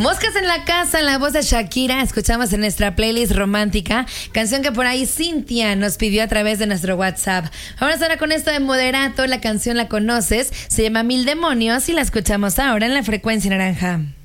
Moscas en la casa, en la voz de Shakira, escuchamos en nuestra playlist romántica, canción que por ahí Cintia nos pidió a través de nuestro WhatsApp. Vamos ahora con esto de Moderato, la canción la conoces, se llama Mil Demonios y la escuchamos ahora en la Frecuencia Naranja.